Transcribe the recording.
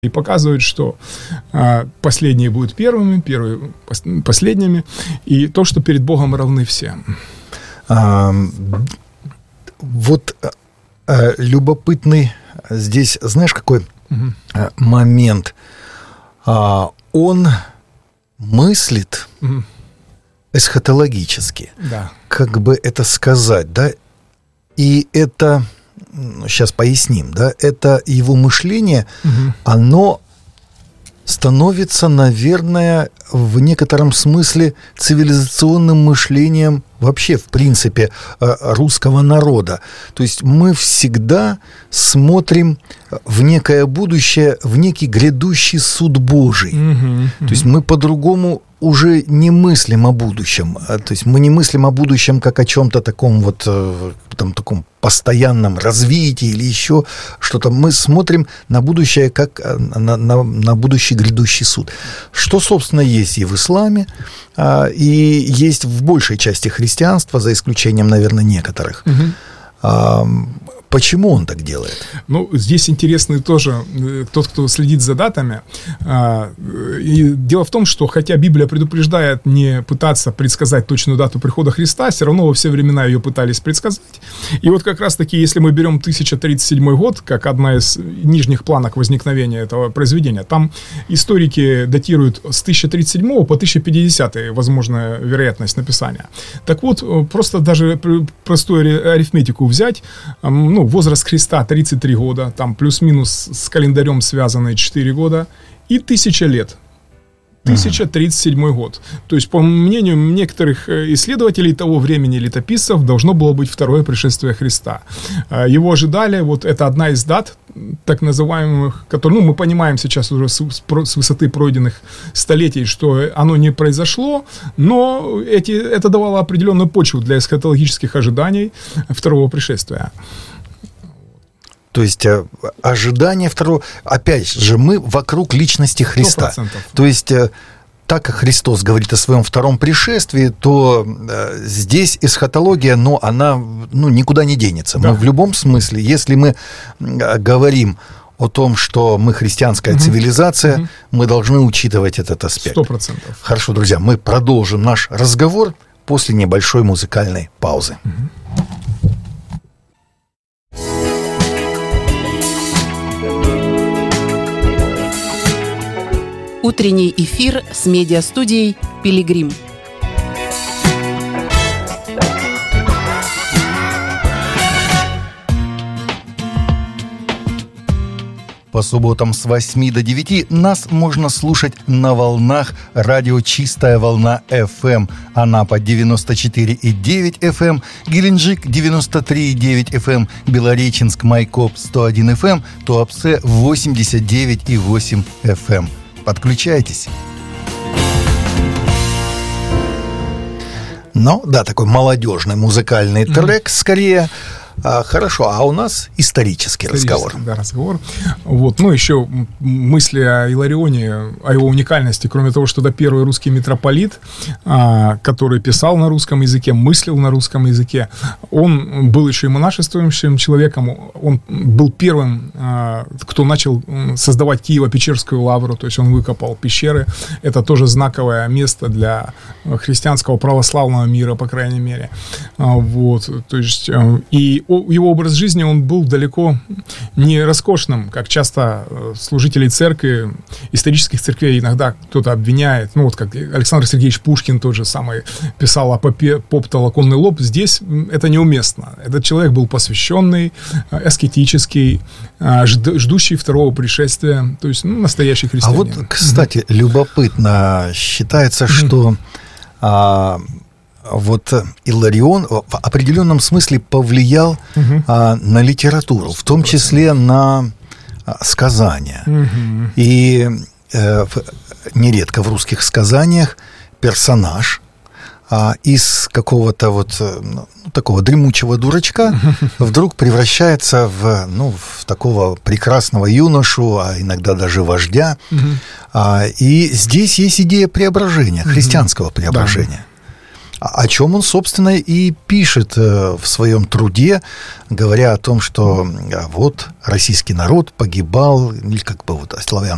И показывают, что последние будут первыми, первые последними, и то, что перед Богом равны все. Любопытный здесь, знаешь, какой момент? Он мыслит эсхатологически, как бы это сказать, да? И это... Сейчас поясним, да, это его мышление, оно становится, наверное, в некотором смысле цивилизационным мышлением вообще, в принципе, русского народа. То есть мы всегда смотрим в некое будущее, в некий грядущий суд Божий. То есть мы по-другому уже не мыслим о будущем. То есть мы не мыслим о будущем как о чем-то таком вот, таком постоянном развитии или еще что-то. Мы смотрим на будущее как на будущий грядущий суд. Что, собственно, есть и в исламе, и есть в большей части христианства, за исключением, наверное, некоторых. Почему он так делает? Ну, здесь интересный тоже тот, кто следит за датами. И дело в том, что хотя Библия предупреждает не пытаться предсказать точную дату прихода Христа, все равно во все времена ее пытались предсказать. И вот как раз-таки, если мы берем 1037 год, как одна из нижних планок возникновения этого произведения, там историки датируют с 1037 по 1050 возможная вероятность написания. Так вот, просто даже простую арифметику взять, возраст Христа 33 года, там плюс-минус с календарем связаны 4 года, и 1000 лет. 1037 год. То есть, по мнению некоторых исследователей того времени, летописцев, должно было быть второе пришествие Христа. Его ожидали, вот это одна из дат, так называемых, которые, мы понимаем сейчас уже с высоты пройденных столетий, что оно не произошло, но это давало определенную почву для эсхатологических ожиданий второго пришествия. То есть ожидание второго... Опять же, мы вокруг личности Христа. 100%. То есть, так как Христос говорит о своем втором пришествии, то здесь эсхатология, она никуда не денется. Да. Мы в любом смысле, если мы говорим о том, что мы христианская цивилизация, мы должны учитывать этот аспект. 100%. Хорошо, друзья, мы продолжим наш разговор после небольшой музыкальной паузы. Утренний эфир с медиастудией «Пилигрим». По субботам с 8 до 9 нас можно слушать на волнах радио «Чистая волна FM». Анапа 94,9 FM, Геленджик 93,9 FM, Белореченск, Майкоп 101 FM, Туапсе 89,8 FM. Подключайтесь. Такой молодежный музыкальный трек скорее. Хорошо, а у нас исторический разговор. Да, разговор. Еще мысли о Иларионе, о его уникальности, кроме того, что это первый русский митрополит, который писал на русском языке, мыслил на русском языке. Он был еще и монашествующим человеком. Он был первым, кто начал создавать Киево-Печерскую лавру, то есть он выкопал пещеры. Это тоже знаковое место для христианского православного мира, по крайней мере. То есть, и его образ жизни, он был далеко не роскошным, как часто служители церкви, исторических церквей иногда кто-то обвиняет, как Александр Сергеевич Пушкин тот же самый писал о попе «Поп-толоконный лоб». Здесь это неуместно. Этот человек был посвященный, аскетический, ждущий второго пришествия, то есть настоящий христианин. А вот, кстати, любопытно, считается, что Иларион в определенном смысле повлиял на литературу, в том числе на сказания. И нередко в русских сказаниях персонаж из какого-то такого дремучего дурачка вдруг превращается в такого прекрасного юношу, а иногда даже вождя. И здесь есть идея преображения, христианского преображения. О чем он, собственно, и пишет в своем труде, говоря о том, что российский народ погибал, или славян